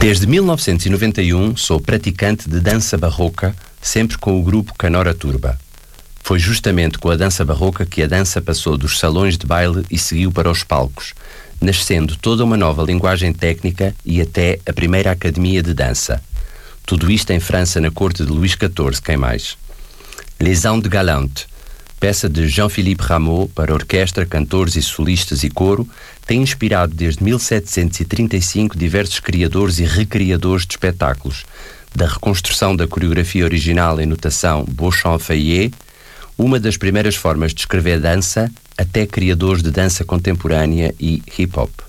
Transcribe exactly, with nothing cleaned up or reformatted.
Desde mil novecentos e noventa e um sou praticante de dança barroca, sempre com o grupo Canora Turba. Foi justamente com a dança barroca que a dança passou dos salões de baile e seguiu para os palcos, nascendo toda uma nova linguagem técnica e até a primeira academia de dança. Tudo isto em França, na corte de Luís catorze, quem mais? Les Ans de Galante, peça de Jean-Philippe Rameau para orquestra, cantores e solistas e coro, tem inspirado desde mil setecentos e trinta e cinco diversos criadores e recriadores de espetáculos, da reconstrução da coreografia original em notação Beauchamp-Feuillet, uma das primeiras formas de escrever dança, até criadores de dança contemporânea e hip-hop.